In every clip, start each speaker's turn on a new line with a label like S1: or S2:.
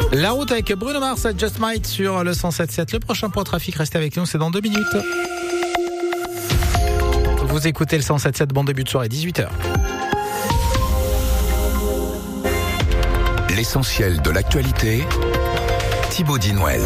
S1: La route avec Bruno Mars, Just Might sur le 107.7. Le prochain point trafic, restez avec nous, c'est dans 2 minutes. Vous écoutez le 107.7, bon début de soirée, 18h.
S2: L'essentiel de l'actualité, Thibaut Dinouel.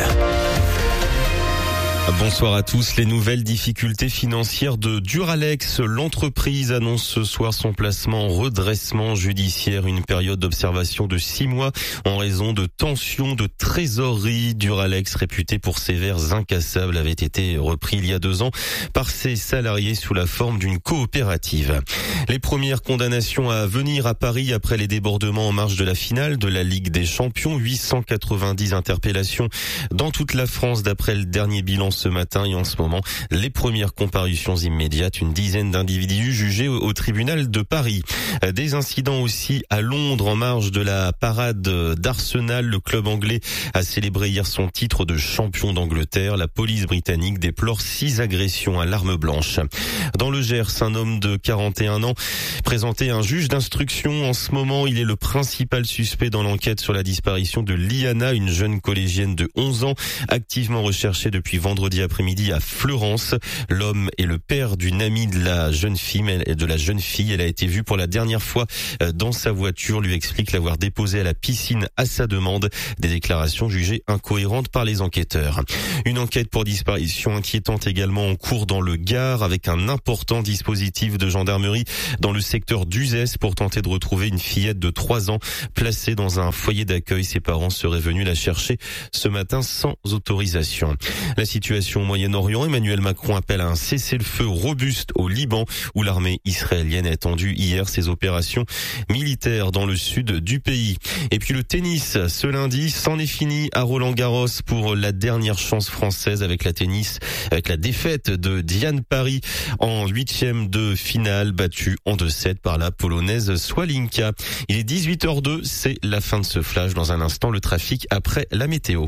S3: Bonsoir à tous. Les nouvelles difficultés financières de Duralex. L'entreprise annonce ce soir son placement en redressement judiciaire. Une période d'observation de 6 mois en raison de tensions de trésorerie. Duralex, réputé pour ses verres incassables, avait été repris il y a 2 ans par ses salariés sous la forme d'une coopérative. Les premières condamnations à venir à Paris après les débordements en marge de la finale de la Ligue des Champions. 890 interpellations dans toute la France d'après le dernier bilan ce matin, et en ce moment, les premières comparutions immédiates, une dizaine d'individus jugés au tribunal de Paris. Des incidents aussi à Londres en marge de la parade d'Arsenal. Le club anglais a célébré hier son titre de champion d'Angleterre. La police britannique déplore 6 agressions à l'arme blanche. Dans le Gers, un homme de 41 ans présenté à un juge d'instruction. En ce moment, il est le principal suspect dans l'enquête sur la disparition de Liana, une jeune collégienne de 11 ans, activement recherchée depuis vendredi après-midi à Fleurance. L'homme est le père d'une amie de la jeune fille. Elle a été vue pour la dernière fois dans sa voiture, lui explique l'avoir déposée à la piscine à sa demande. Des déclarations jugées incohérentes par les enquêteurs. Une enquête pour disparition inquiétante également en cours dans le Gard, avec un important dispositif de gendarmerie dans le secteur d'Uzès pour tenter de retrouver une fillette de 3 ans placée dans un foyer d'accueil. Ses parents seraient venus la chercher ce matin sans autorisation. La situation au Moyen-Orient, Emmanuel Macron appelle à un cessez-le-feu robuste au Liban, où l'armée israélienne a étendu hier ses opérations militaires dans le sud du pays. Et puis le tennis, ce lundi, c'en est fini à Roland-Garros pour la dernière chance française avec la défaite de Diane Paris en 8e de finale, battue en 2-7 par la polonaise Swalinka. Il est 18h02, c'est la fin de ce flash. Dans un instant, le trafic après la météo.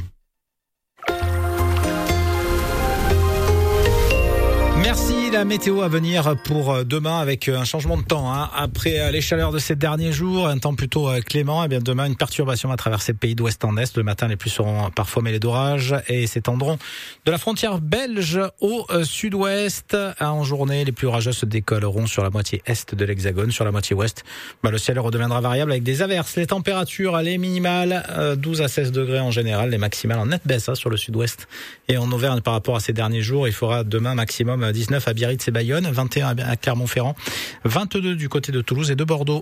S1: Merci. La météo à venir pour demain avec un changement de temps. Après les chaleurs de ces derniers jours, un temps plutôt clément. Et bien demain, une perturbation va traverser le pays d'ouest en est. Le matin, les pluies seront parfois mêlées d'orages et s'étendront de la frontière belge au sud-ouest. En journée, les pluies orageuses se décolleront sur la moitié est de l'Hexagone. Sur la moitié ouest, le ciel redeviendra variable avec des averses. Les températures, les minimales, 12 à 16 degrés en général. Les maximales en nette baisse sur le sud-ouest et en Auvergne par rapport à ces derniers jours. Il fera demain maximum 19 à Biarritz et Bayonne, 21 à Clermont-Ferrand, 22 du côté de Toulouse et de Bordeaux.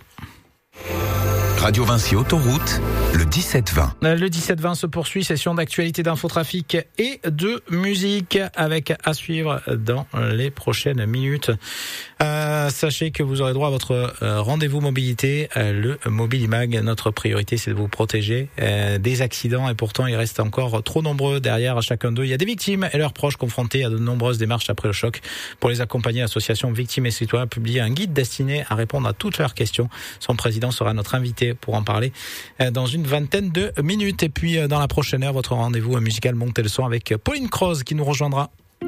S2: Radio Vinci Autoroute, le 17-20.
S1: Le 17-20 se poursuit, session d'actualité, d'infotrafic et de musique avec à suivre dans les prochaines minutes. Sachez que vous aurez droit à votre rendez-vous mobilité, le Mobilimag. Notre priorité, c'est de vous protéger des accidents et pourtant, ils restent encore trop nombreux derrière chacun d'eux. Il y a des victimes et leurs proches confrontés à de nombreuses démarches après le choc. Pour les accompagner, l'association Victimes et Citoyens a publié un guide destiné à répondre à toutes leurs questions. Son président sera notre invité pour en parler dans une vingtaine de minutes. Et puis dans la prochaine heure, votre rendez-vous musical Montez le son avec Pauline Croze qui nous rejoindra.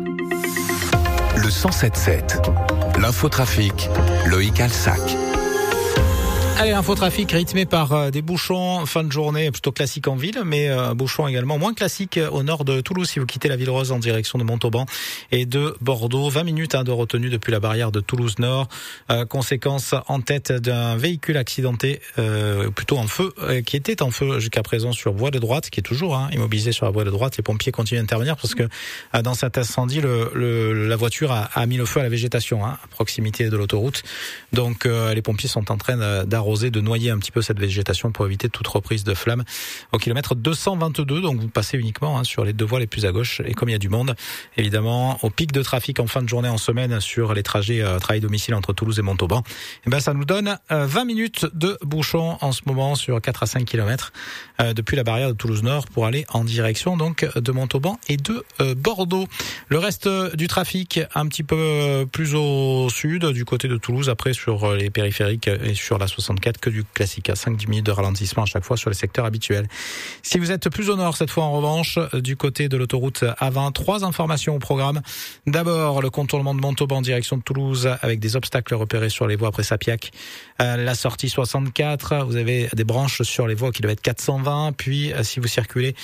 S2: Le 107.7, l'infotrafic, Loïc Alsac.
S1: Allez, infotrafic rythmé par des bouchons fin de journée plutôt classiques en ville, mais bouchons également moins classiques au nord de Toulouse si vous quittez la ville rose en direction de Montauban et de Bordeaux. 20 minutes de retenue depuis la barrière de Toulouse-Nord. Conséquence en tête d'un véhicule accidenté, plutôt en feu, qui était en feu jusqu'à présent sur voie de droite, qui est toujours immobilisé sur la voie de droite. Les pompiers continuent d'intervenir parce que dans cet incendie, la voiture a mis le feu à la végétation à proximité de l'autoroute. Donc les pompiers sont en train d'arroser, de noyer un petit peu cette végétation pour éviter toute reprise de flamme au kilomètre 222. Donc vous passez uniquement sur les 2 voies les plus à gauche. Et comme il y a du monde, évidemment, au pic de trafic en fin de journée, en semaine, sur les trajets travail-domicile entre Toulouse et Montauban, ça nous donne 20 minutes de bouchon en ce moment sur 4 à 5 kilomètres depuis la barrière de Toulouse-Nord pour aller en direction donc de Montauban et de Bordeaux. Le reste du trafic un petit peu plus au sud, du côté de Toulouse, après sur les périphériques et sur la 60 64, que du classique, à 5-10 minutes de ralentissement à chaque fois sur les secteurs habituels. Si vous êtes plus au nord cette fois en revanche, du côté de l'autoroute A20, 3 informations au programme. D'abord, le contournement de Montauban en direction de Toulouse avec des obstacles repérés sur les voies après Sapiac. La sortie 64, vous avez des branches sur les voies au kilomètre 420. Puis, si vous circulez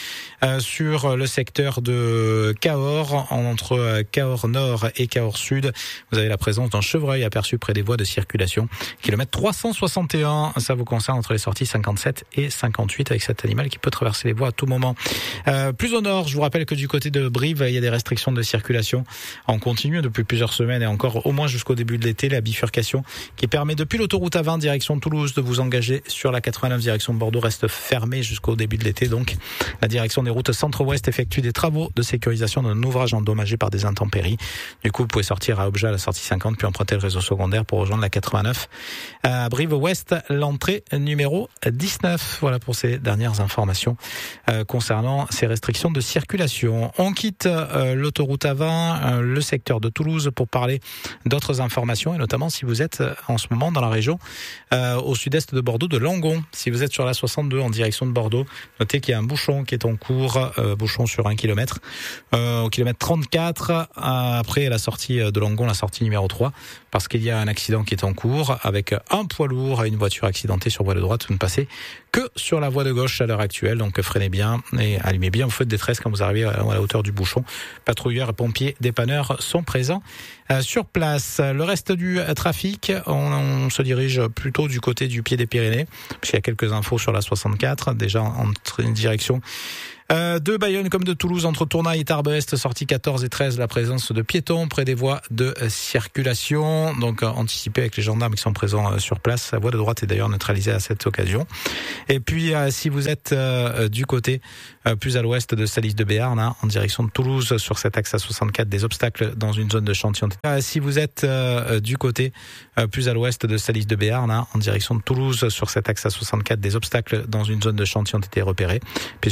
S1: sur le secteur de Cahors, entre Cahors Nord et Cahors Sud, vous avez la présence d'un chevreuil aperçu près des voies de circulation. Kilomètre 361, ça vous concerne entre les sorties 57 et 58 avec cet animal qui peut traverser les voies à tout moment. Plus au nord, je vous rappelle que du côté de Brive, il y a des restrictions de circulation en continu depuis plusieurs semaines et encore au moins jusqu'au début de l'été. La bifurcation qui permet depuis l'autoroute A20 direction de Toulouse de vous engager sur la 89 direction de Bordeaux reste fermée jusqu'au début de l'été. Donc la direction des routes centre-ouest effectue des travaux de sécurisation d'un ouvrage endommagé par des intempéries. Du coup, vous pouvez sortir à Objat à la sortie 50 puis emprunter le réseau secondaire pour rejoindre la 89. À Brive-Ouest, l'entrée numéro 19. Voilà pour ces dernières informations concernant ces restrictions de circulation. On quitte l'autoroute A20, le secteur de Toulouse pour parler d'autres informations et notamment si vous êtes en ce moment dans la région au sud-est de Bordeaux de Langon. Si vous êtes sur la 62 en direction de Bordeaux, notez qu'il y a un bouchon qui est en cours, bouchon sur 1 kilomètre, au kilomètre 34 après la sortie de Langon, la sortie numéro 3, parce qu'il y a un accident qui est en cours avec un poids lourd et une voiture accidentée sur voie de droite. Vous ne passez que sur la voie de gauche à l'heure actuelle, donc freinez bien et allumez bien vos feux de détresse quand vous arrivez à la hauteur du bouchon. Patrouilleurs et pompiers, dépanneurs sont présents sur place. Le reste du trafic, on se dirige plutôt du côté du pied des Pyrénées, parce qu'il y a quelques infos sur la 64, déjà en direction de Bayonne comme de Toulouse, entre Tournaille et Tarbes-Est, sortie 14 et 13, la présence de piétons près des voies de circulation. Donc anticipez avec les gendarmes qui sont présents sur place. La voie de droite est d'ailleurs neutralisée à cette occasion. Et puis si vous êtes du côté plus à l'ouest de Salis de Béarn, en direction de Toulouse, sur cet axe A64, des obstacles dans une zone de chantier. Si vous êtes du côté plus à l'ouest de Salis de Béarn, en direction de Toulouse, sur cet axe A64, des obstacles dans une zone de chantier ont été repérés. Puis